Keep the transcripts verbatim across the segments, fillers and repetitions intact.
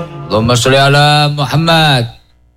Allahumma sholli ala Muhammad.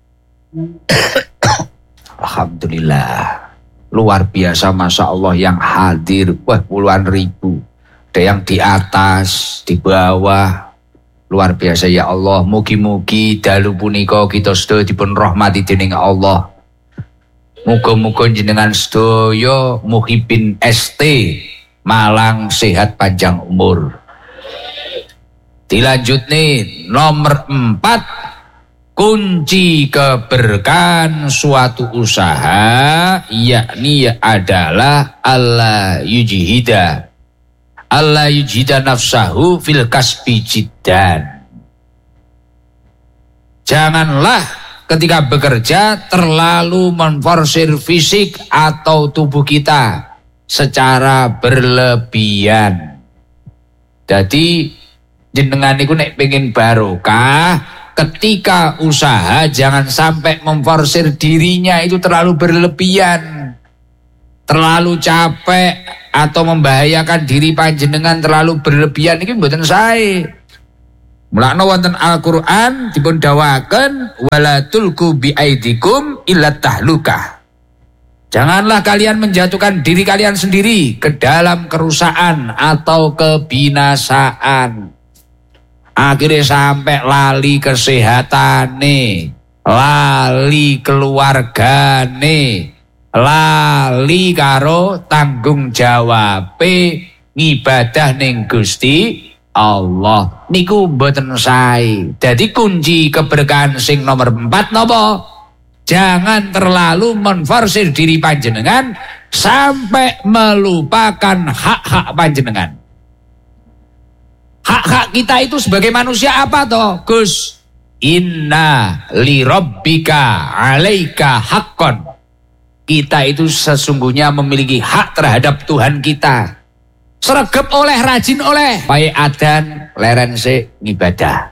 Alhamdulillah. Luar biasa, Masya Allah yang hadir. Wah, puluhan ribu. Ada yang di atas, di bawah. Luar biasa ya Allah. Mugi-mugi dalu punika kita sedaya dipun rahmati dening Allah. Muga-muga jenengan sedaya muhibin S T Malang sehat panjang umur. Dilanjut nih nomor empat, kunci keberkahan suatu usaha yakni adalah Allah yujhida Allah yujhida nafsahu fil kasbi jiddan. Janganlah ketika bekerja terlalu memforsir fisik atau tubuh kita secara berlebihan. Jadi jenengan niku nek pengen barokah ketika usaha jangan sampai memforsir dirinya itu terlalu berlebihan, terlalu capek atau membahayakan diri panjenengan terlalu berlebihan. Iki mboten sae. Mulane wonten Al-Qur'an dipun dawaken wala tulqu biaidikum illa tahlukah. Janganlah kalian menjatuhkan diri kalian sendiri ke dalam kerusakan atau kebinasaan. Akhirnya sampai lali kesehatane, lali keluargane, lali karo tanggung jawabe ngibadah ning Gusti Allah. Niku mboten sae. Dadi kunci keberkahan sing nomor empat napa? Jangan terlalu menforsir diri panjenengan sampai melupakan hak-hak panjenengan. Hak-hak kita itu sebagai manusia apa toh, Gus? Inna li rabbika alaika haqqan. Kita itu sesungguhnya memiliki hak terhadap Tuhan kita. Sregep oleh, rajin oleh. Baik adan, leren se ngibadah.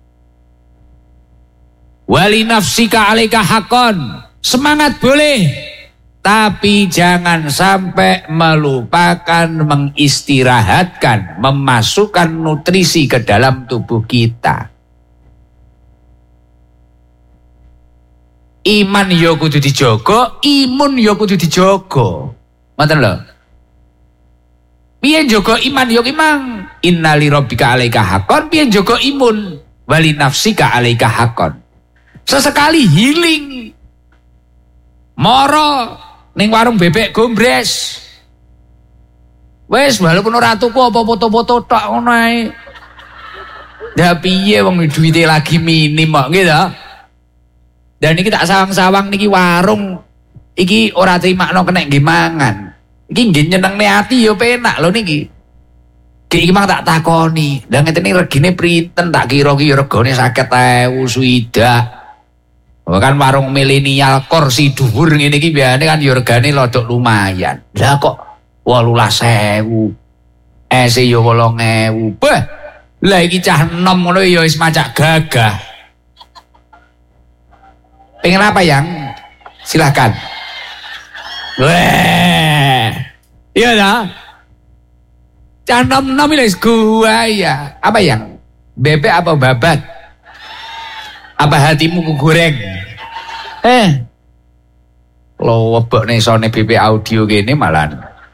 Wali nafsika alaika haqqan. Semangat boleh. Tapi jangan sampai melupakan mengistirahatkan, memasukkan nutrisi ke dalam tubuh kita. Iman yo kudu dijogo, imun yo kudu dijogo. Ngoten lho. Piye jogo iman yo imang? Innali rabbika alaika haqqan, piye jogo imun? Wali nafsika alaika haqqan. Sesekali healing. Moro ning warung bebek gombres. Wes walaupun ora tuku apa foto-foto tok ngono ae. Ya piye wong duwite lagi minim kok nggih to. Dan iki tak sawang-sawang niki warung iki ora trimakno kena nggih mangan. Iki nggih nyenengne ati ya penak lho niki. Iki mang tak takoni, lha ngene regine priten tak kira ki ya regane seket ewu swidak. Kan warung milenial kursi dhuwur ngene iki biasane kan ya regane lodok lumayan. Lah kok wolulas ewu. Ese ya wolong ewu. Beh, lah iki cah enom ngono ya wis macak gagah. Pengen apa yang? Silahkan. Weh. Iya dah. Cah enom-enom wis gua ya. Apa yang? Bebek apa babat? Apa hatimu kugoreng? Eh, lo webok nih sone B P audio gini malan.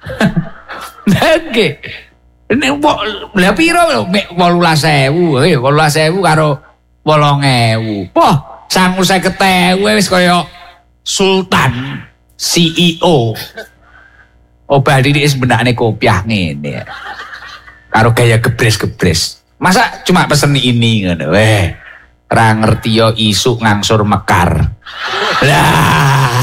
Nggih. Nek lha piro lho mek wolulas ewu, eh wolulas ewu karo wolong ewu. Poh, sangu seket ewu wis kaya sultan C E O. Obah didik sebenarnya kopiah ngene. Karo gaya gebres-gebres. Masa cuma pesen ini ngono. Weh. Ra ngerti yo isuk ngangsur mekar. Lah.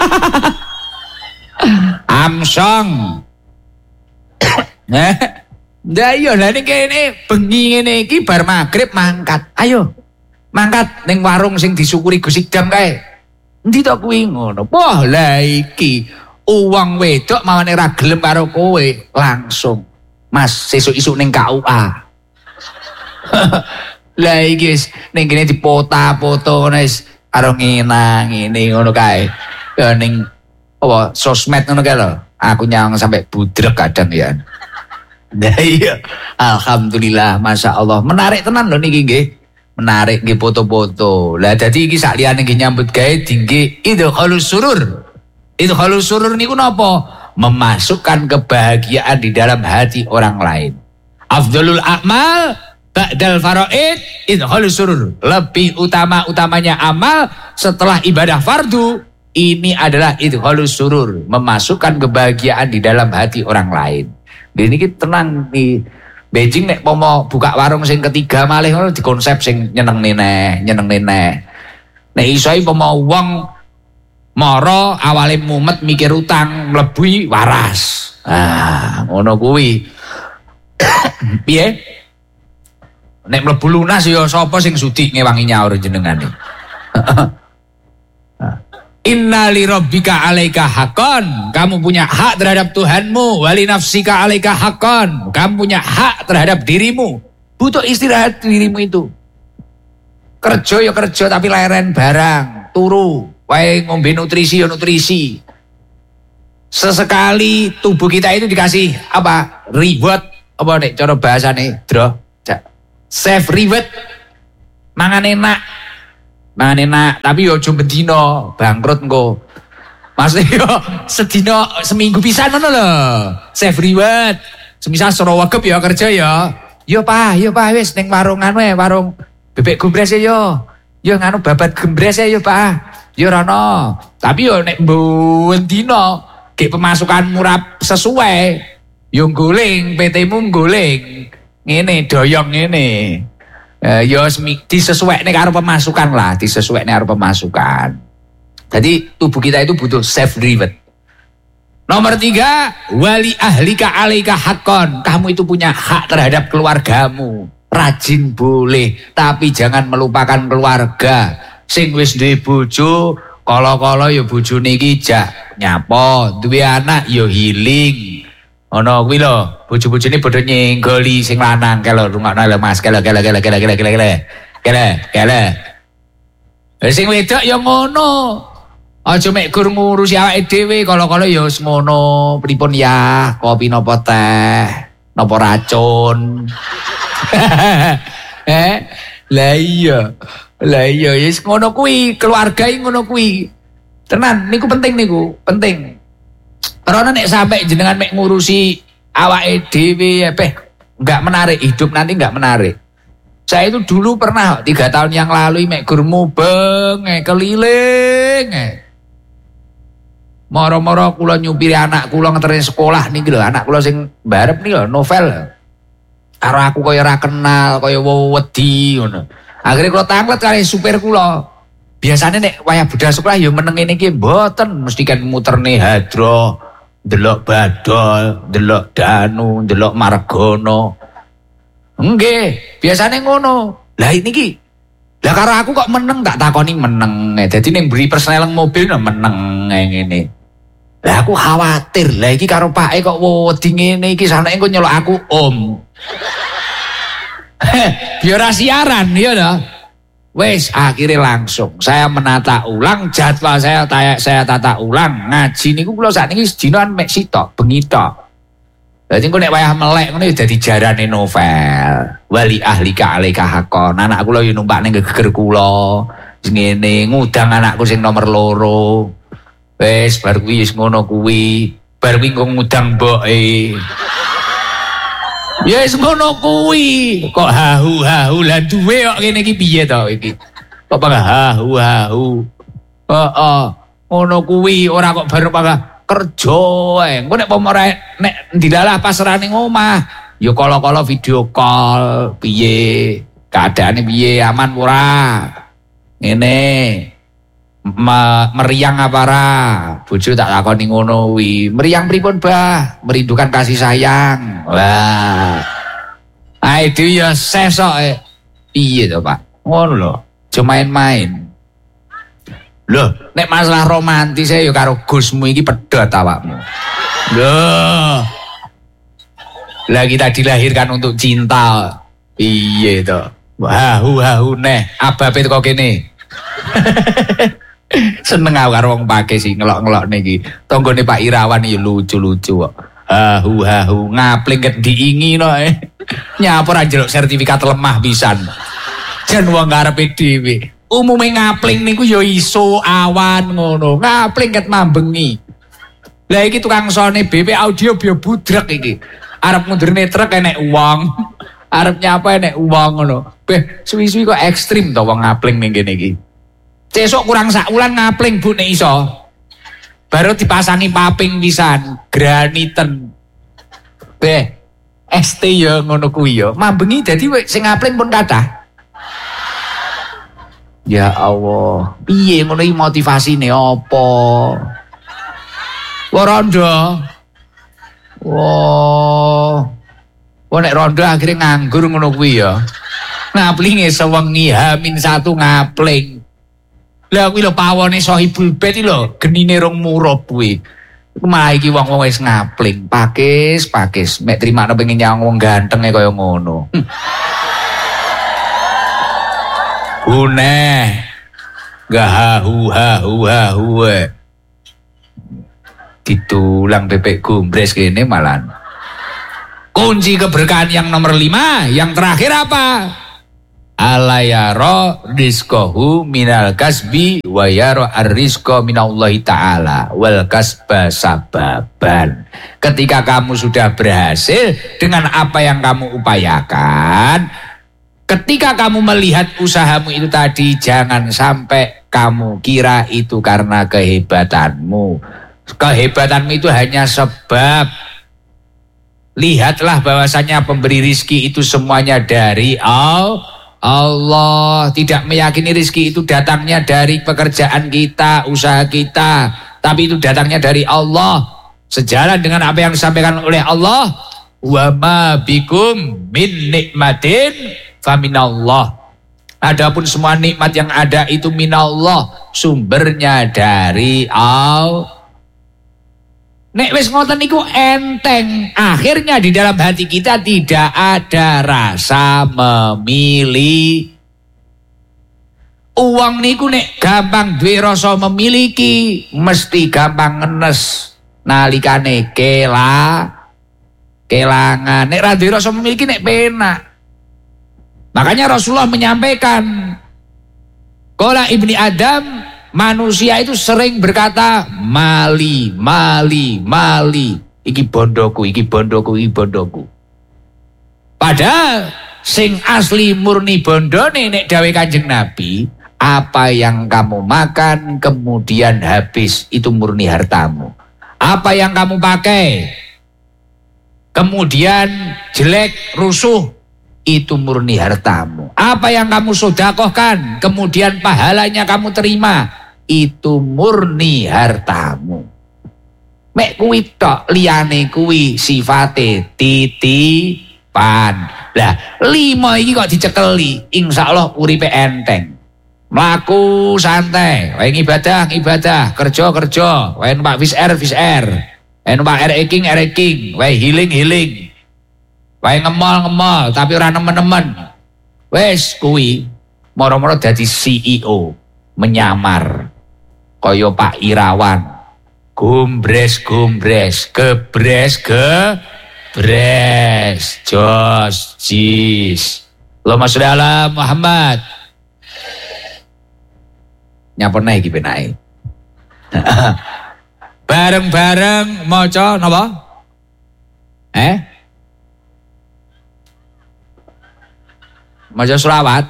Amsong. Nah, ndak yo lha niki kene bengi ngene iki bar magrib mangkat. Ayo. Mangkat ning warung sing disyukuri Gusti Dam kae. Endi to kuwi ngono? Wah, lah iki uang wedok mawane ra gelem karo kowe, langsung. Mas, sesuk isuk ning K U A. Lah iki wis ning kene dipota-poto wis karo ngenang ngene ngono kae. Ya ning apa sosmed ngono kae lho. Aku nyawang sampai budrek kadang ya. Nah iya. Alhamdulillah, Masya Allah. Menarik tenan lho niki nggih. menarik nggih foto-foto. Lah dadi iki sak liyane nggih nyambut gawe dingge idkhalus surur. Idkhalus surur niku napa? Memasukkan kebahagiaan di dalam hati orang lain. Afdhalul a'mal ba'dal faraid idkhalus surur. Lebih utama-utamanya amal setelah ibadah fardu, ini adalah idkhalus surur, memasukkan kebahagiaan di dalam hati orang lain. Ini kita tenang nih. Beijing nek pomo buka warung sing ketiga malih ngono di konsep sing nyeneng nene, nyeneng nene. Nek isoi pomo wong mara awale mumet mikir utang, mlebu waras. Ah, ngono kuwi. Piye? Nek mlebu lunas ya sapa sing sudi ngewangi nyaur jenengane. Inna li rabbika alaika hakon. Kamu punya hak terhadap Tuhanmu. Wali nafsika alaika hakon. Kamu punya hak terhadap dirimu. Butuh istirahat dirimu itu. Kerja ya kerja tapi leren barang. Turu. Wae ngombe nutrisi ya nutrisi. Sesekali tubuh kita itu dikasih apa? Reward. Apa nek cara bahasane? Dro. Self reward. Mangan enak. Mangan enak, tapi yo aja bendino, bangkrut engko. Maksudnya yo sedino seminggu pisan ngono lho. Self reward. Semisal soro wegep ya kerja ya. Yo Pak, yo Pak wis ning warungan wae, warung bebek gembres ya yo. Yo nganu babat gembres ya yo Pak. Yo rono. Tapi yo nek bendino ge pemasukan murah sesuai. Yo guling, P T-mu guling. Ngene doyong ngene. Uh, ya disesuaikan karo pemasukan lah, disesuaikan karo pemasukan. Jadi tubuh kita itu butuh self reward. Nomor tiga, wali ahlika alaika hakon. Kamu itu punya hak terhadap keluargamu. Rajin boleh, tapi jangan melupakan keluarga. Sing wis duwe bojo, kala-kala ya bojone iki jak nyapa, duwe anak ya healing. Ono kuwi lho, bojo-bojone padha nyenggoli sing lanang kelo rungokno lho Mas, kelo kelo kelo kelo kelo kelo kelo. Kelo, kelo. Sing wedok ya ngono. Aja mek gur ngurusi awake dhewe, kala-kala ya wis ngono. Pripun ya, kopi napa teh, napa racun. Eh, lah iya. Lah iya wis ngono kuwi, keluarga iki ngono kuwi. Tenan, niku penting niku, penting. Karena nek sampai jenengan mek ngurusi awake dhewe ya peh enggak menarik, hidup nanti enggak menarik. Saya itu dulu pernah tiga tahun yang lalu mek gur mubeng, keliling. Moro-moro kula nyupiri anak kula ngeteri sekolah niki lho, anak kula sing barep niki lho novel. Karo aku kaya ora kenal, kaya wedi ngono. Akhire kula tanglet kali supir kula. Biasanya nek wayah budal sekolah ya meneng ngene iki mboten, mesti kan muterne hadro, delok badol, delok danu, delok margono. Nggih, biasanya ngono. Lah niki. Lah karo aku kok meneng tak takoni meneng. Dadi ning beri persnel mobil no meneng ngene. Lah aku khawatir, lah iki karo pake kok wedi ngene iki saneke engko nyelok aku om. Biar siaran ya dah. Wes akhirnya langsung saya menata ulang jadwal saya taya, saya tata ulang ngaji niku kula sakniki sedina mek sitok bengi tok. Dadi engko nek wayah melek ngono ya dadi jarane novel. Wali ahlika alaika hakon. Anak kula yo numpak ning geger kula. Ngene ngudang anakku sing nomor loro. Wes bar kuwi wis ngono kuwi. Bar kuwi engko ngudang mboke. Ya wis ngono kuwi. Kok hahu-hahu lah duwe kok ngene iki piye to iki? Kok bangga hahu-hahu. Heeh. Ngono kuwi ora kok baru bangga kerja ae. Engko nek pomore nek ndilalah pasrah ning omah, ya kala-kala video call piye? Keadaane piye? Aman ora? Ngene. Ma, meriang apa ra? Bojo tak takoni ngono kuwi. Meriang pripun, Bah? Merindukan kasih sayang. Wah. Ah itu ya sesok e. Piye to, Pak? Ngono lho. Cuma main-main. Loh, nek masalah romantis e ya karo Gusmu iki pedhot awakmu. Loh. Lah kita dilahirkan untuk cinta. Piye to? Hahu-hahu neh, abape kok kene. Seneng aku karo wong pake sih ngelok-ngelok niki. Tanggane Pak Irawan ya lucu-lucu kok. Hahu hahu ngapling ket diingi no eh. Nyapa ra njeluk sertifikat lemah pisan. Jan wong karepe dhewe. Umume ngapling niku ya iso awan ngono. Ngapling ket mambengi. Lah iki tukang sone B P audio bio budrek iki. Arep mundurne truk enek uang. Arep nyapa enek uang ngono. Beh, suwi-suwi kok ekstrim to wong ngapling ning kene iki. Sesuk kurang sak wulan ngapling Bu nek iso. Baru dipasangi paping pisan, graniten. Beh, S T ya ngono kuwi ya. Mambengi dadi sing ngapling pun kathah. Ya Allah, piye ngono iki motivasine apa? Wah rondo. Wah. Wah nek rondo akhirnya nganggur ngono kuwi ya. Ngaplinge sewengi H minus satu ngapling. Lah kuwi lho pawone Sohibul Bait iki lho, genine rong murub kuwi. Iku malah iki wong-wong wis ngapling, pakis, pakis. Mek trimakno pengen nyawang wong gantenge kaya ngono. Hm. Uneh. Gahahu hahu hahu. Ditulang bebek gumbres kene malan. Kunci keberkahan yang nomor lima, yang terakhir apa? Alayaro rizkohu minal kasbi wa yaro ar-rizko minallahi ta'ala wal kasba sababan. Ketika kamu sudah berhasil dengan apa yang kamu upayakan, ketika kamu melihat usahamu itu tadi, jangan sampai kamu kira itu karena kehebatanmu. Kehebatanmu itu hanya sebab. Lihatlah bahwasanya pemberi rizki itu semuanya dari Allah. Tidak meyakini rizki itu datangnya dari pekerjaan kita, usaha kita, tapi itu datangnya dari Allah. Sejalan dengan apa yang disampaikan oleh Allah, wa ma bikum min nikmatin faminallah. Adapun semua nikmat yang ada itu minallah, sumbernya dari Allah. Nek wis ngoten niku enteng. Akhirnya di dalam hati kita tidak ada rasa memilih. Uang niku nek gampang duwe rasa memiliki, mesti gampang ngenes nalikane kela kelangan. Nek ra duwe rasa memiliki nek penak. Makanya Rasulullah menyampaikan, qala Ibni Adam, manusia itu sering berkata mali, mali, mali. Iki bondoku, iki bondoku, iki bondoku. Padahal sing asli murni bondone nek dawe Kanjeng Nabi, apa yang kamu makan kemudian habis itu murni hartamu. Apa yang kamu pakai kemudian jelek, rusuh, itu murni hartamu. Apa yang kamu sedekahkan kemudian pahalanya kamu terima, itu murni hartamu. Mek kuwi tok, liyane kuwi sifate titipan. Lah lima iki kok dicekeli, insyaallah uripe enteng. Mlaku santai, wae ibadah ibadah, kerja kerja, wae numpak Wizz Air Wizz Air, wae numpak R E King R E King, wae healing healing, wae ngemol ngemol, tapi ora nemen-nemen. Wes kuwi moro-moro dadi C E O, menyamar kaya Pak Irawan, gumbres gumbres, gebres gebres, jos jis. Allahumma sholli ala Muhammad. Nyapone iki penake. Bareng-bareng maca napa? Eh? Maca selawat.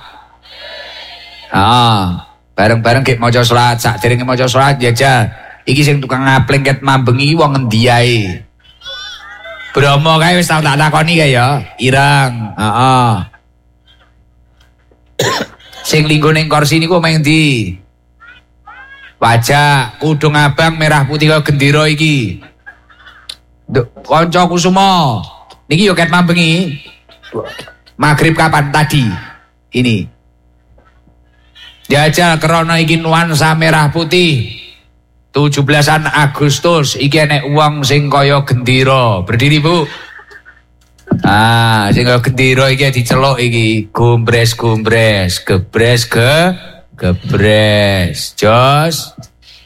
Ah, bareng-bareng gek maca selawat, sakderenge maca selawat jajal. Iki sing tukang ngapling ket mambengi wong endi ae? Bromo kae wis tak takoni kae ya, ireng. Heeh. Sing linggo ning kursi niku omah endi? Wajah kudung abang merah putih kaya gendera iki. Nduk kanca Kusuma. Niki yo ket mambengi. Maghrib kapan tadi? Ini. Jajal krana iki nuansa merah putih. tujuh belasan Agustus iki enek wong sing kaya gendera. Berdiri, Bu. Ah, sing kaya gendera iki diceluk iki gumbres-gumbres, gebres ge gebres. Jos.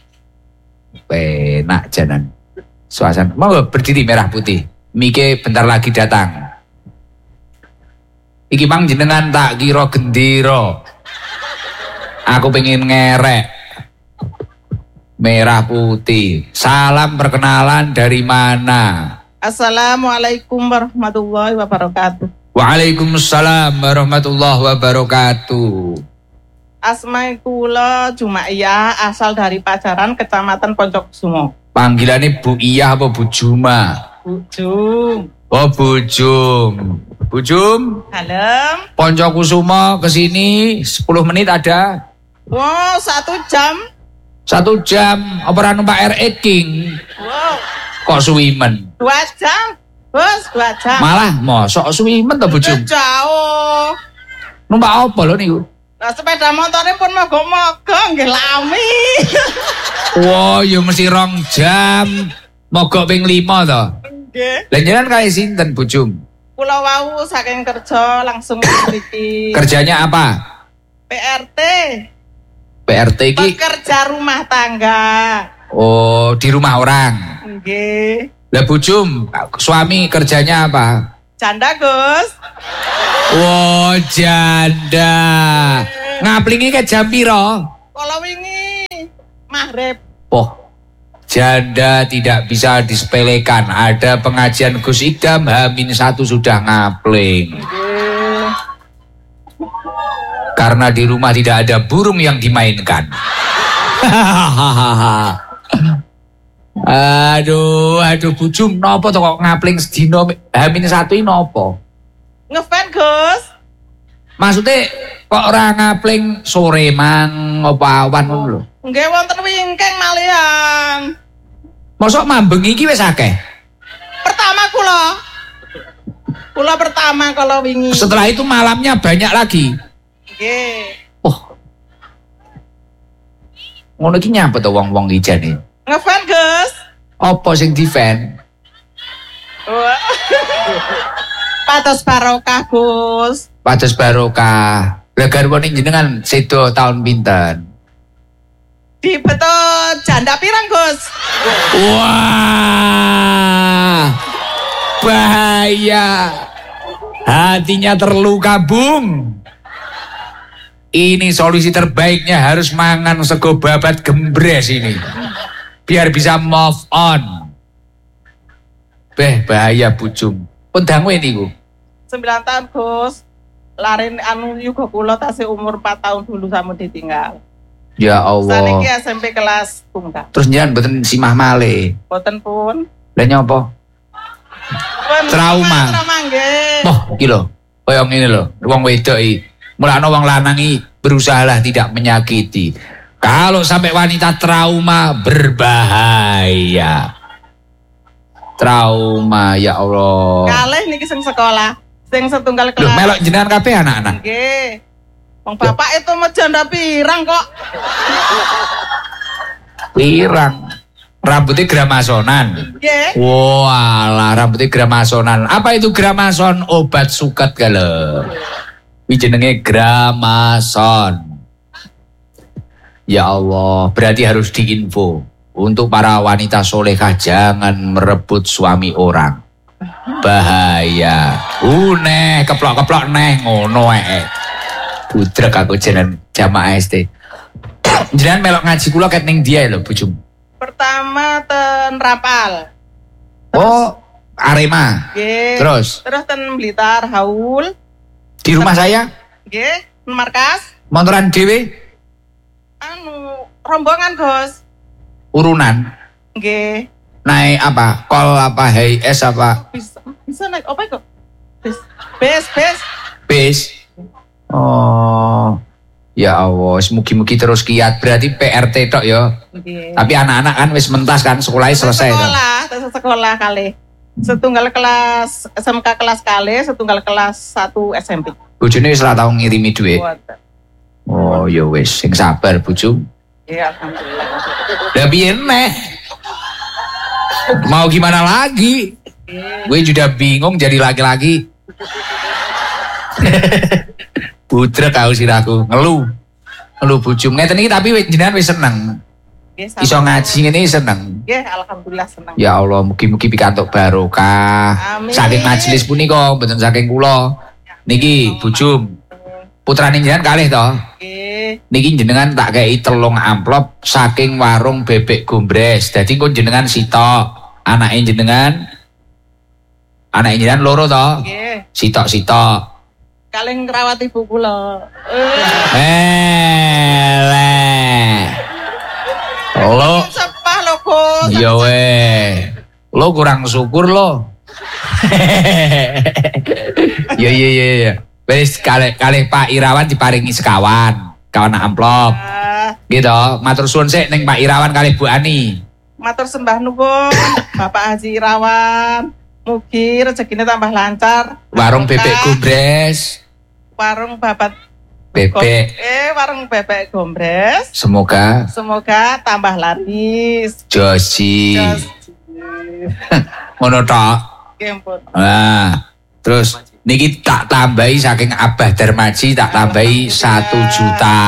Penak janan. Suasana. Mau berdiri merah putih. Mike bentar lagi datang. Iki mang jenengan tak kira gendera. Aku pengen ngerek. Merah putih. Salam perkenalan dari mana? Assalamualaikum warahmatullahi wabarakatuh. Waalaikumsalam warahmatullahi wabarakatuh. Asma'i kula Jumaiyah, asal dari Pajaran, Kecamatan Poncokusumo. Panggilannya Bu Iyah apa Bu Juma? Bu Jum. Oh Bu Jum. Bu Jum. Halo. Poncokusumo kesini sepuluh menit ada? Wow, satu jam. Satu jam. Apa numpak R E King? Wow. Kok suwimen? Dua jam. Bos, dua jam. Malah mosok suwimen to Bu Jum? Jauh. Numpak apa lho niku? Nah, sepeda motornya pun mogok-mogok, nggih lami. Wah, ya mesti rong jam. Mogok ping lima to. Nggih. Lah jenengan kae sinten Bu Jum? Kula wau saking kerja langsung mriki. Kerjanya apa? P R T. P R T iki. Pekerja rumah tangga. Oh, di rumah orang. Nggih. Lah Bu Jum, suami kerjanya apa? Janda, Gus. Wow, janda. Ngaplingi ke jam piro? Kalau wingi maghrib. Oh, janda tidak bisa disepelekan. Ada pengajian Gus Idam, Hamin satu sudah ngapling. Nggih. Karena di rumah tidak ada burung yang dimainkan. Aduh, aduh Bu Jum, nopo to kok ngapling sedino Hamin satu ini nopo? Ngefan, Gus. Maksudnya kok ora ngapling sore mang apa awan ngono lho. Nggih wonten wingking malihan. Mosok mambeng iki wis akeh. Pertama kula. Kula pertama kalau wingi. Setelah itu malamnya banyak lagi. Nggih. Oh. Ngono iki nyapa to wong-wong ijane? Ngefan, Gus. Apa sing di-fan? Wah. Patos barokah, Gus. Pados barokah. Lah garwane jenengan sedo tahun pinten? Dibetul janda pirang, Gus? Wah. Bahaya. Hatinya terluka, Bung. Ini solusi terbaiknya harus mangan sego babat gembres ini. Biar bisa move on. Beh, bahaya Bu Jum. Pun dangu niku. sembilan tahun, Gus. Larin anu yuga kula tasih umur empat tahun dulu sama ditinggal. Ya Allah. Saniki S M P kelas tunggal. Terus njenengan mboten simah malih. Boten pun. Lah nyapa? Pun Trauma. Trauma nggih. Moh, iki lho. Kaya ngene lho, wong wedok iki. Mulane wong lanang iki berusahalah tidak menyakiti. Kalau sampai wanita trauma berbahaya. Trauma ya Allah. Kalih niki sing sekolah, sing setunggal Loh, kelas. melok jenengan kabeh anak-anak. Nggih. Wong bapak itu mau janda pirang kok. Pirang. Rambutnya gramasonan. Nggih. Walah, rambutnya gramasonan. Apa itu gramason? Obat suket gale. Iki jenenge gramason. Ya Allah, berarti harus diinfo. Untuk para wanita solehah, jangan merebut suami orang. Bahaya. Uh, neh, keplok-keplok neh, ngono eh. Budrek aku jenengan jamaah S T. Jenengan melok ngaji kula ket ning dia lho, Bu Jum. Pertama ten Rapal. Oh, Arema. Nggih. Terus Terus ten Blitar Haul. di rumah saya Nggih, markas. motoran dhewe Anu rombongan, Gus. urunan. Nggih. Naik apa? Kol apa? Hey es apa? Bisa bisa naik apa kok? Bis. Bes, bes. Bis. Oh. Ya Allah, mugi-mugi terus kiat. Berarti P R T tok ya. Nggih. Tapi anak-anak kan wis mentas kan, sekolahnya selesai. Sekolah, tes sekolah kali. Setunggal kelas S M K kelas kali, setunggal kelas satu S M P. Bojone wis ora tau ngirimi duit. Boten. Oh, ya wis, sing sabar bojo. Ya alhamdulillah. Lah piye neh? Mau gimana lagi? Gue juga bingung jadi laki-laki. Putra kau siraku, ngeluh. Ngeluh bojo. Ngeten iki tapi jenengan wis seneng. Nggih, Iso ngaji ngene seneng. Nggih, alhamdulillah seneng. Ya Allah, mugi-mugi pikantuk barokah. Amin. Saking majelis punika, mboten saking kula. Niki bujum. Putrane jenengan kalih to? Nggih. Niki jenengan tak kei telung amplop saking warung bebek gombres. Dadi kok jenengan sitok. Anake jenengan anake jenengan loro to? Nggih. Sitok-sitok. Kalih ngrawat ibu kula. Eh. Lo Sepah lho, Gus. ya weh. Lo kurang syukur lo. Ya ya ya ya. Wis kalih kalih Pak Irawan diparingi sekawan, kawan amplop. Ah, Gitu, matur suwun sik ning Pak Irawan kalih Bu Ani. matur sembah nuwun Bapak Haji Irawan. Mugi rezekine tambah lancar. Warung Barokah. bebek gombres, Warung babat bebek. Eh, warung bebek gombres. Semoga Semoga tambah laris. Josi. Just Ngono tok. Kempun. Nah, terus niki tak tambahi saking Abah Darmaji tak tambahi satu juta.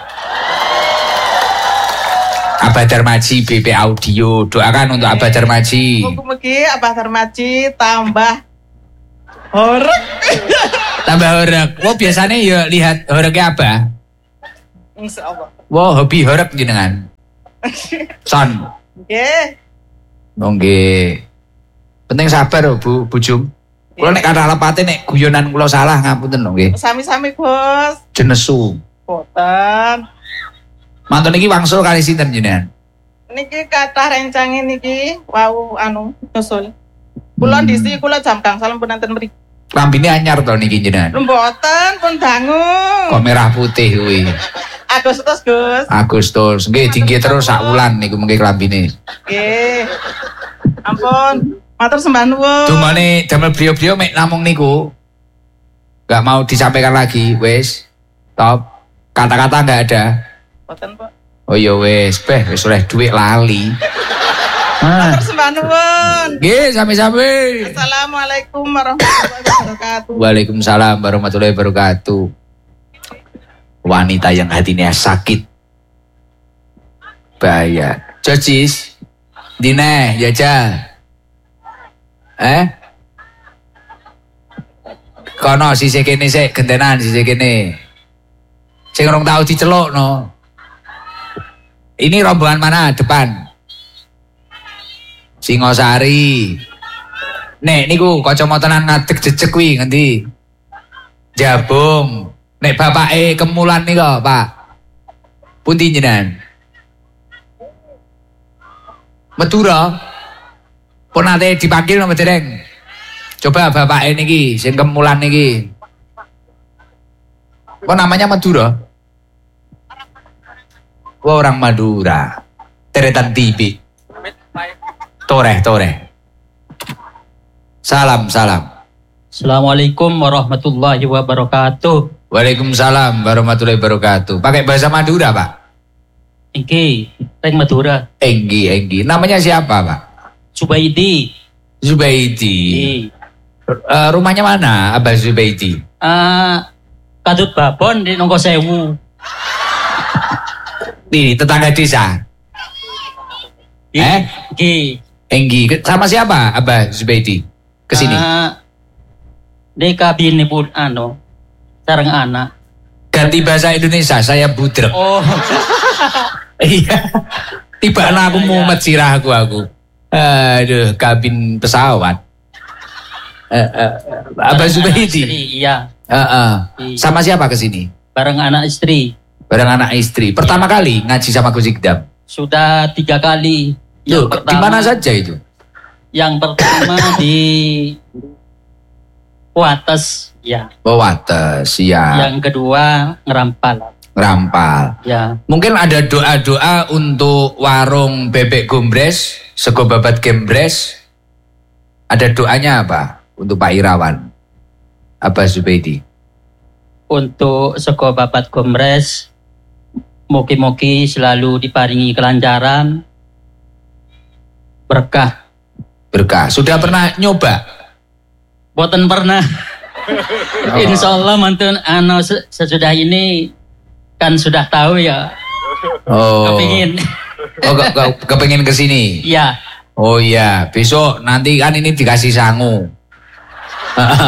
Abah Darmaji B P Audio, doakan untuk Abah Darmaji. Mugi-mugi Abah Darmaji tambah horeg. Tambah horeg. Wah biasanya ya lihat horegnya Abah. Insyaallah. Wah hobi horeg jenengan. Son. Nggih. Nggih. Penting sabar lho Bu, bujum. Kula nek kata lepate nek guyonan kula salah ngapunten lho nggih. Sami-sami, Gus. Jenesu. Boten. Mantun iki wangsul kali sinten jenengan? Niki kathah rencange niki wau anu nyusul. Kula Hmm. disi kula jam gangsal pun enten mriki. Lambine anyar to niki jenengan. Mboten pun dangu. Kok merah putih kuwi. Agustus, Gus. Agustus. Nggih tinggi terus sak wulan niku mengke lambine. Nggih. Ampun, matur sembah nuwun. Dumane damel beliau-beliau mek namung niku. Enggak mau disampaikan lagi, wis. Top. Kata-kata enggak ada. Mboten, Pak. Oh ya wis, beh wis oleh duit lali. Ah. Matur sembah nuwun. Nggih, sami-sami. Assalamualaikum warahmatullahi wabarakatuh. Waalaikumsalam warahmatullahi wabarakatuh. Wanita yang hatinya sakit. Bahaya. Jocis. Dine, jajal. Eh? Kono sisih kene sik gentenan sisih kene. Sing rong tau diceluk no. Ini rombongan mana depan? Singosari. Nek niku kacamataan ngadeg jejeg kuwi ngendi? Jabung. Nek bapake kemulan nika, Pak. Pundi jenengan? Madura. Pun nate dipanggil nama dereng. Coba bapake niki sing kemulan niki. Kok namanya Madura? Wah, orang Madura. Teretan T V. Toreh, toreh. Salam, salam. Assalamualaikum warahmatullahi wabarakatuh. Waalaikumsalam warahmatullahi wabarakatuh. Pakai bahasa Madura, Pak? Engki, Teng Madura. Enggi, Enggi. Namanya siapa, Pak? Subaidi. Zubaidi. Uh, rumahnya mana, Abah Zubaidi? Uh, Kadut Babon di Nongko Sewu. Ini tetangga desa. Eh? Engki. Enggi. Sama siapa, Abah Zubaidi? Kesini. Uh, di kabin pun ano, sarang anak. Ganti bahasa Indonesia, saya budrek. Oh, Iya. Tiba Ya, aku ya. mumet sirah aku aku. Aduh, kabin pesawat. Eh, eh, Abah bareng anak Zubaidi. istri, iya. Eh, eh. Iya. Sama siapa kesini? Bareng anak istri. Bareng anak istri. Pertama kali ngaji sama Gus Ikdam. Sudah tiga kali. Loh, Yang di mana saja itu? Yang pertama di Wates, ya. Oh, Wates, ya. Yang kedua Ngerampal, Rampal. ya. Mungkin ada doa-doa untuk warung bebek gombres, sego babat gembres. Ada doanya apa untuk Pak Irawan? Abah Zubaidi. Untuk sego babat gombres, mugi-mugi selalu diparingi kelancaran, berkah. Berkah. Sudah pernah nyoba? Boten pernah. Insya Allah mantun ano se- sesudah ini kan sudah tahu ya. Oh. Kepingin. Oh, ke, ke, kepengin ke sini. Iya. Oh iya, besok nanti kan ini dikasih sangu.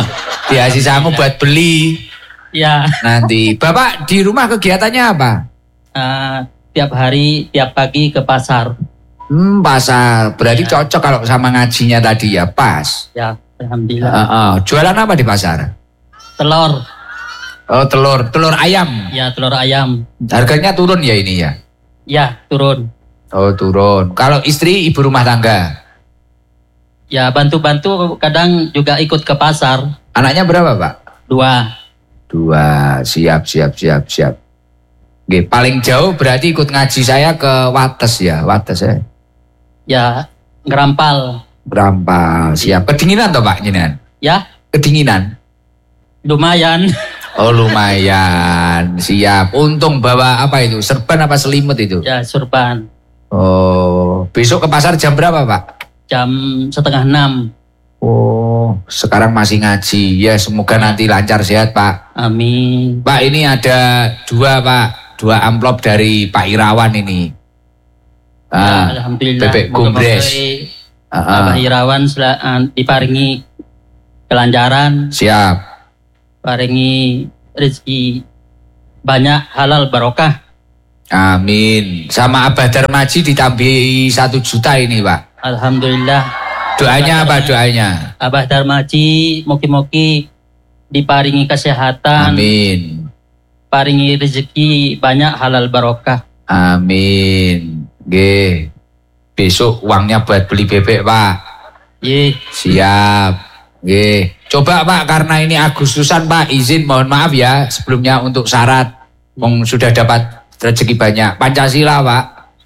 Dia sisamu buat beli. Ya. Nanti. Bapak di rumah kegiatannya apa? Uh, tiap hari, tiap pagi ke pasar. Hmm, pasar. Berarti ya. Cocok kalau sama ngajinya tadi ya, pas. Ya, alhamdulillah. Uh, uh. Jualan apa di pasar? Telur. Oh, telur, telur ayam. Ya, telur ayam. Harganya turun ya ini ya? Ya, turun. Oh, turun. Kalau istri ibu rumah tangga? Ya, bantu-bantu kadang juga ikut ke pasar. Anaknya berapa, Pak? Dua. Dua. Siap, siap, siap, siap. Oke, paling jauh berarti ikut ngaji saya ke Wates ya, Wates ya. Ya, Ngerampal. Ngerampal, siap. Kedinginan toh, Pak, jenengan? Ya. Kedinginan. Lumayan. Oh, lumayan. Siap. Untung bawa apa itu? Serban apa selimut itu? Ya, serban. Oh, besok ke pasar jam berapa, Pak? Jam setengah enam. Oh, sekarang masih ngaji. Ya, semoga nanti lancar sehat, Pak. Amin. Pak, ini ada dua, Pak. Dua amplop dari Pak Irawan ini. Ah, ya, alhamdulillah. Bebek Gumbres. Uh, uh. Pak Irawan uh, diparingi kelancaran. Siap. Paringi rezeki banyak, halal barokah. Amin. Sama Abah Darmaji ditambahi satu juta ini, Pak. Alhamdulillah. Doanya apa doanya? Abah Darmaji moki-moki diparingi kesehatan. Amin. Paringi rezeki banyak, halal barokah. Amin. Nggih. Besok uangnya buat beli bebek, Pak. Ye. Siap. Nggih. Coba, Pak, karena ini Agustusan, Pak, izin mohon maaf ya sebelumnya untuk syarat. Wong sudah dapat rezeki banyak. Pancasila, Pak.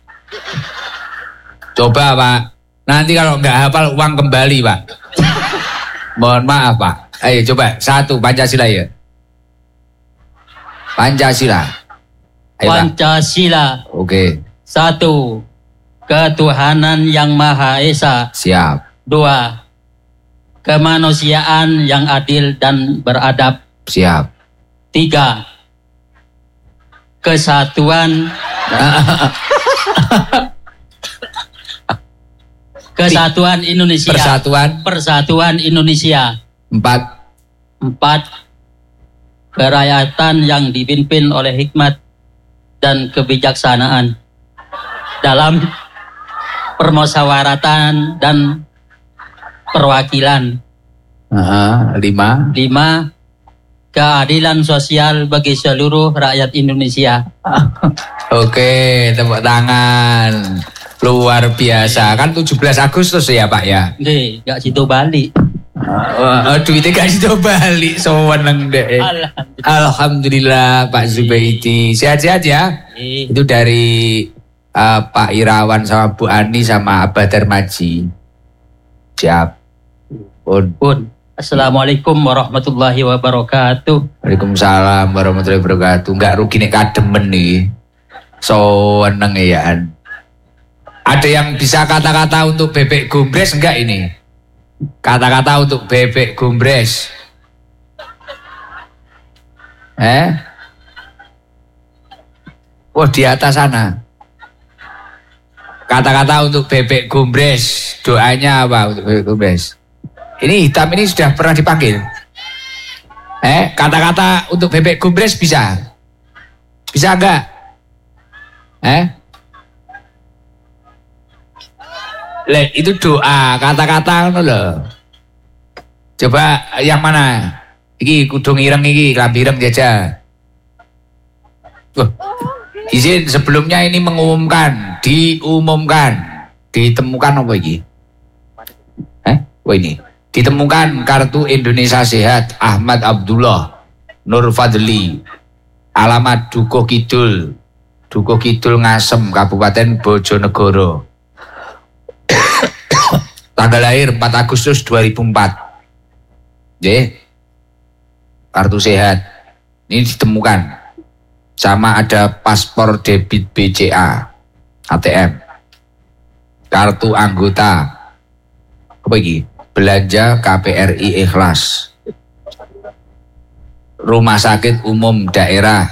Coba, Pak. Nanti kalau nggak hafal uang kembali, Pak. Mohon maaf, Pak. Ayo coba satu Pancasila ya. Pancasila. Ayo, Pancasila. Pak. Oke. Satu, ketuhanan yang Maha Esa. Siap. Dua, kemanusiaan yang adil dan beradab. Siap. Tiga, kesatuan. Kesatuan Indonesia. Persatuan. Persatuan Indonesia. Empat. Empat, kerakyatan yang dipimpin oleh hikmat dan kebijaksanaan dalam permusyawaratan dan perwakilan. Uh, lima. Lima, keadilan sosial bagi seluruh rakyat Indonesia. Oke, tepuk tangan. Luar biasa. Kan tujuh belas Agustus ya, Pak ya? Nih, gak situ balik. Uh, uh, duitnya gak situ balik. Seneng deh. Alhamdulillah. Alhamdulillah, Pak Zubaidi. Sehat-sehat ya? Eh. Itu dari uh, Pak Irawan sama Bu Ani sama Abah Darmaji. Siap. Pun. Pun. Assalamualaikum warahmatullahi wabarakatuh. Waalaikumsalam warahmatullahi wabarakatuh. Enggak rugi nek kademen nih. Seneng ya. Ada yang bisa kata-kata untuk bebek gumbres enggak ini? Kata-kata untuk bebek gumbres. Eh? Wah, di atas sana. Kata-kata untuk bebek gumbres. Doanya apa untuk bebek gumbres? Ini hitam ini sudah pernah dipanggil. Eh, kata-kata untuk bebek gumbres bisa? Bisa enggak? Eh? Le, itu doa, kata-kata ngono lho. Coba yang mana? Iki kudung ireng iki, klambi ireng jajah. Wah. Izin sebelumnya ini mengumumkan, diumumkan, ditemukan apa iki? Eh? Wah ini. Ditemukan kartu Indonesia Sehat Ahmad Abdullah Nur Fadli. Alamat Dukuh Kidul. Dukuh Kidul Ngasem, Kabupaten Bojonegoro. Tanggal lahir empat Agustus dua ribu empat. Oke. Kartu sehat. Ini ditemukan. Sama ada paspor debit B C A, A T M. Kartu anggota. Apa ini? Belanja K P R I Ikhlas. Rumah sakit umum daerah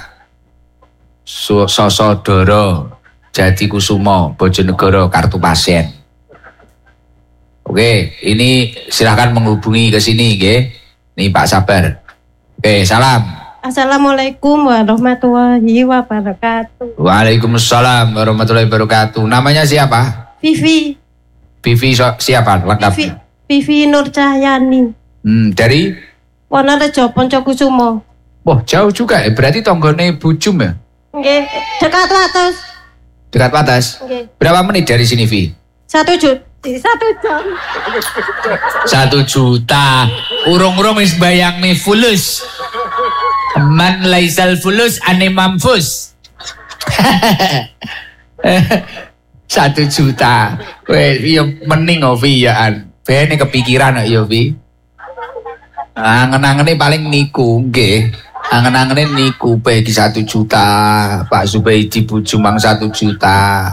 Sosodoro Jatikusumo Bojonegoro, kartu pasien. Oke, ini silakan menghubungi ke sini, oke? Nih Pak sabar. Oke, salam. Assalamualaikum warahmatullahi wabarakatuh. Waalaikumsalam warahmatullahi wabarakatuh. Namanya siapa? Vivi. Vivi so, siapa Vivi, lengkapnya? Vivi Nur Cahyani. Hmm, dari? Wonorejo Poncokusumo. Wah, jauh juga ya. Berarti tonggone Bujum ya? Nggih, dekat Wates. Dekat Wates. Nggih. Berapa menit dari sini, Vi? Satu juta. Satu jam. Satu juta. Urung-urung wis bayang nih fulus. Man laisal fulus ane mampus. Satu juta. Weh, iya mending oh Vi ya an. Bene kepikiran ya Vi. Angen-angene paling niku nggih. Angen-angene niku bagi satu juta. Pak Zubaidi Bujumang satu juta.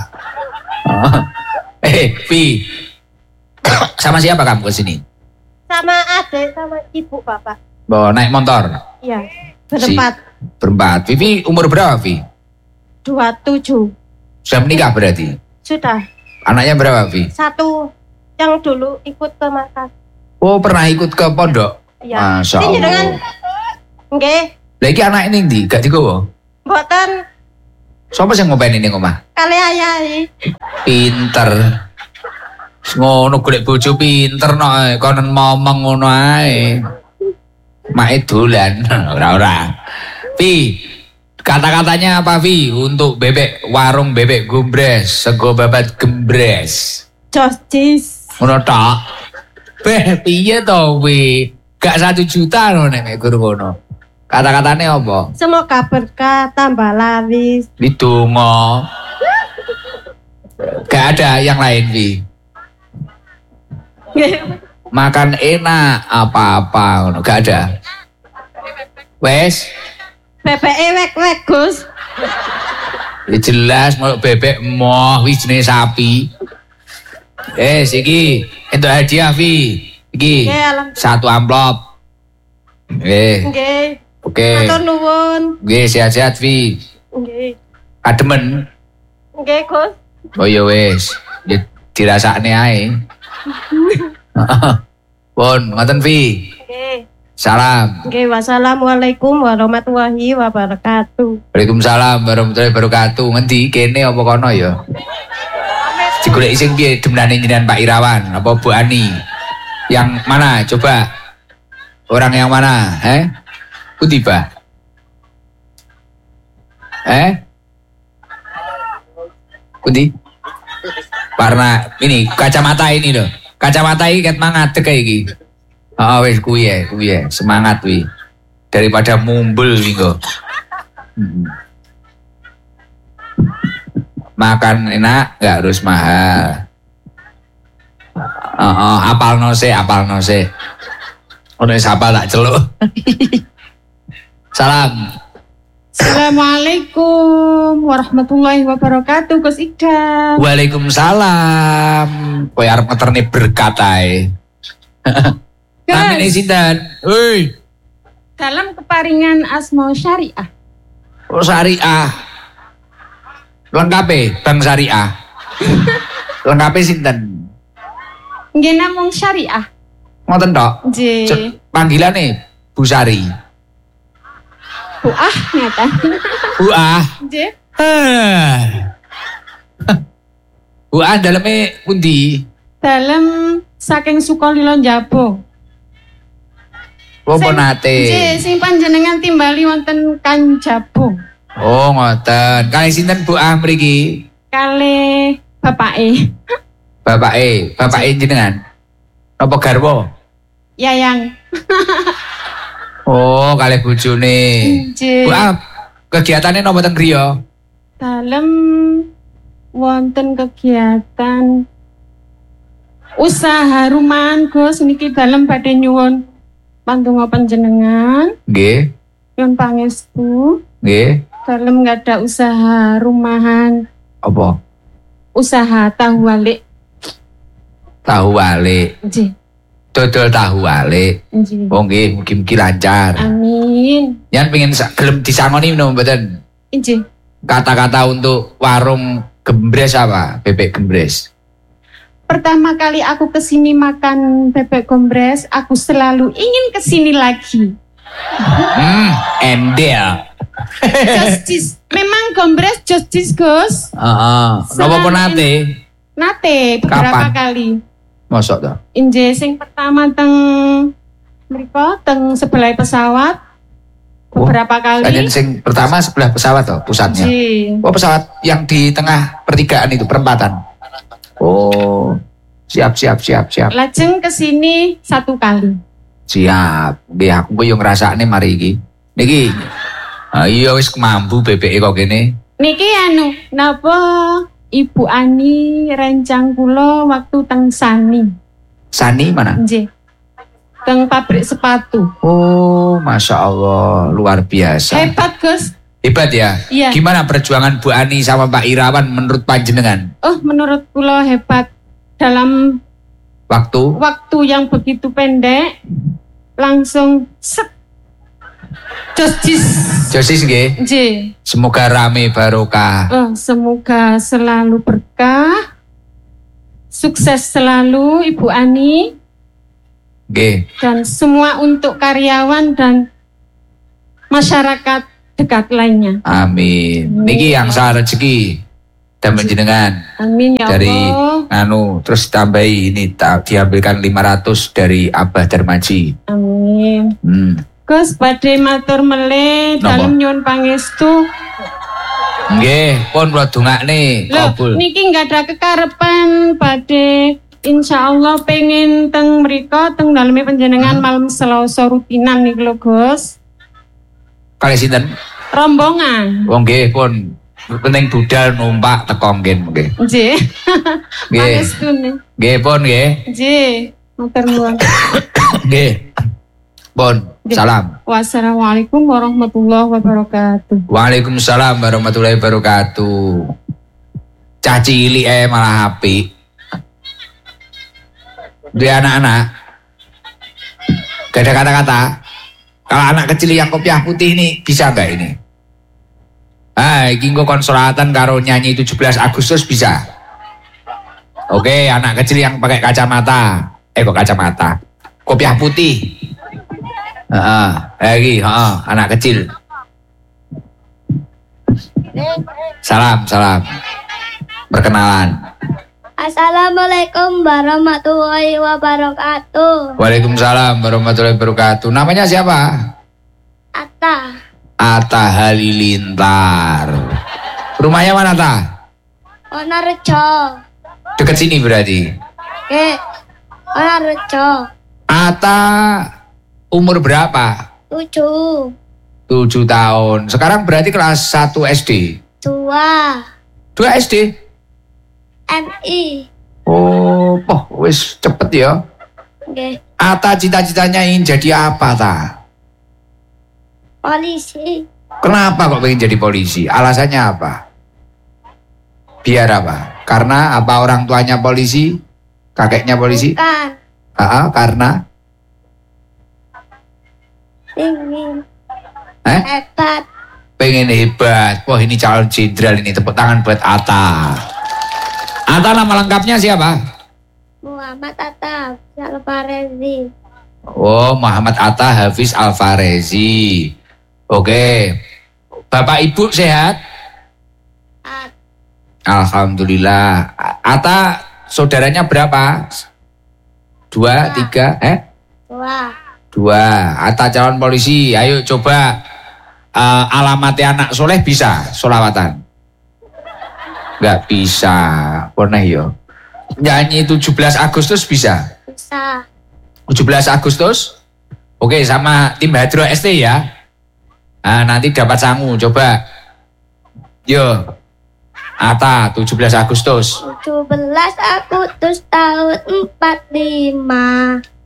Eh, Vi. Sama siapa kamu ke sini? Sama adik, sama ibu bapak. Bawa naik motor. Iya, berempat. Si, berempat. Vivi umur berapa, Vi? Dua tujuh. Sudah menikah berarti? Sudah. Anaknya berapa, Vi? Satu yang dulu ikut ke Makassar. Oh, pernah ikut ke pondok? Iya. Masya Ini Allah. dengan nggih, Lagi anak ini ndi? Gak digowo? mboten Siapa sing ngopeni ning omah? kali ayahi. Pinter. Ngono golek bojo pinter no, konon momong ngono ae. Mae dolan, ora-ora. Vi, kata-katanya apa Vi untuk bebek warung bebek gumbres, sego babat gembres. Jostis. Ngono tok. Beh, piye to Vi? Gak satu juta lho nek mek guru ngono. Kata-katane apa? Semoga berkah tambah laris. Didonga. Gak ada yang lain Vi. Makan enak apa-apa ngono, gak ada. Wes, Bebek ewek-wek, Gus. ya jelas mau bebek moh wis jenis sapi. Eh, iki entuk hadiah Vi. Iki Nggih, alhamdulillah. satu amplop. Eh, Nggih. oke. Matur nuwun. Nggih, sehat-sehat Vi. Nggih. Kademen. Nggih, Gus. Oh ya wes, ya dirasakne ae. Pun, ngoten Vi. Nggih. Salam. Nggih, wassalamualaikum warahmatullahi wabarakatuh. Waalaikumsalam warahmatullahi wabarakatuh. Ngendi kene apa kono ya? Digoleki sing piye demenane jenengan Pak Irawan apa Bu Ani? Yang mana? Coba. Orang yang mana? Eh? Pundi, Pak? Eh? Pundi? Warna ini kacamata ini loh. Kacamata ini ket mangadeg kayak iki. Oh wis kuwi ya, kuwi ya. Semangat wi. Daripada mumbul minggu. Hmm. Makan enak nggak harus mahal. Oh, oh, apal nose, apal nose. Ono siapa tak celuk. Salam. Assalamualaikum warahmatullahi wabarakatuh, Gus Idam. Waalaikumsalam. Kowe arep ngeterne berkat ae. Namine sinten? Hei, Dalam keparingan asma syariah. oh syariah. Lengkape Bang Syariah. Lengkape sinten? Nggih namung syariah. Ngoten tok. Nggih. Panggilane Bu Sari. Bu ah ngeten. Bu Ah. Nggih. Ah. Bu Ah daleme pundi? Dalam saking Sukolilo Njabung. Apa Sing- nate? Nggih, sing panjenengan timbali wonten Kanjabung. Oh ngoten. Kalih sinten Bu Ah mriki? Kalih bapake Bapake, bapake jenengan. Napa garwa? Yayang. Oh, kalih bojone. Nggih. Bu Ah, kegiatannya napa teng griya? Dalam wonten kegiatan usaha rumahan, Gus, niki dalem badhe nyuwun pandonga panjenengan, Nggih, nyuwun pangestu nggih. dalem nggak ada usaha rumahan, Apa? usaha tahu walik. Tahu walik. Nggih, Dodol tahu walik. nggih. Oh nggih, mugi-mugi lancar. Amin. Yan pengen sa- gelem disangoni no mboten? Nggih. Kata-kata untuk warung gembres apa? Bebek gembres. pertama kali aku kesini makan bebek gombres, aku selalu ingin kesini lagi. Hmm, endel. Justice, memang gombres justice Gus. Heeh. Napa pun nate? Nate beberapa Kapan? kali. Mosok to? Inje sing pertama teng mriko teng sebelah pesawat beberapa kali. Kajian sing pertama sebelah pesawat toh pusatnya. Ji. Oh, pesawat yang di tengah pertigaan itu perempatan. Oh, siap siap siap siap. Lajeng kesini satu kali. Siap. Nggih aku yo ngrasakne mari iki. Niki. Ah iya wis mampu bebeke kok kene. Niki anu, napa Ibu Ani rencang kula waktu teng Sani. Sani mana? Nggih. Teng pabrik sepatu. Oh, Masya Allah, luar biasa. Hebat, Gus. Hebat ya? Iya. Gimana perjuangan Bu Ani sama Pak Irawan menurut panjenengan? Oh, menurut kula hebat. Dalam Waktu? waktu yang begitu pendek, langsung set. Justice. Josis nggih. Nggih. Semoga rame barokah. Oh, semoga selalu berkah. Sukses selalu Ibu Ani. Nggih. Dan semua untuk karyawan dan masyarakat dekat lainnya. Amin. Amin. Niki yang sah rezeki dan panjenengan Amin ya dari Allah. anu terus tambahi ini ta, diambilkan lima ratus dari Abah Darmaji. Amin. Hmm. Gus badhe matur meleh Napa? dalem nyuwun pangestu. Nggih, pun kula dongakne Loh, kabul. niki nggak ada kekarepan badhe insya Allah pengen teng mriko teng daleme panjenengan malam Selasa rutinan nih lho Gus. Kali sinten? Rombongan. Wong nggih pun penting budal numpak teko nggih nggih. Nggih. Nggih. Pangestu nih. Nggih pun nggih. Nggih. Matur nuwun. Nggih. Pun salam. Wassalamualaikum warahmatullahi wabarakatuh. Waalaikumsalam warahmatullahi wabarakatuh. Cah cilik ae malah apik. Dia anak-anak. Gak ada kata-kata. Kalau anak kecil yang kopiah putih ini bisa nggak ini? Ah, iki engko konsolatan karo nyanyi tujuh belas Agustus bisa. Oke, anak kecil yang pakai kacamata. Eh kok kacamata? Kopiah putih. Heeh, lagi, heeh, anak kecil. Salam, salam. Perkenalan. Assalamualaikum warahmatullahi wabarakatuh. Waalaikumsalam warahmatullahi wabarakatuh. Namanya siapa? Atta. Atta Halilintar. Rumahnya mana, Ta? Onarejo. Deket sini berarti. Ke. Onarejo. Atta umur berapa? Tujuh. Tujuh tahun. Sekarang berarti kelas satu S D. Dua. Dua S D. M I. Oh, poh, wis cepet ya. Oke. Atta cita-citanya ingin jadi apa, Ta? Polisi. Kenapa kok pengen jadi polisi? Alasannya apa? Biar apa? Karena apa orang tuanya polisi? Kakeknya polisi? Bukan. Ah, karena? Ingin. Eh? Hebat. Pengen hebat. Wah, ini calon jenderal ini. Tepuk tangan buat Atta. Atta nama lengkapnya siapa? Muhammad Atta Alfarezi. Oh, Muhammad Atta Hafiz Alfarezi. Oke. Bapak Ibu sehat? At. Alhamdulillah. Atta saudaranya berapa? Dua, tiga, eh? Dua. Dua. Atta calon polisi. Ayo coba uh, alamatnya anak soleh bisa solawatan? Nggak bisa. Pernah yo. Nyanyi tujuh belas Agustus bisa? Bisa. tujuh belas Agustus? Oke, sama tim Hadro S T ya. Nah, nanti dapat sangu, coba. Yo. Atta, tujuh belas Agustus. tujuh belas Agustus tahun empat lima.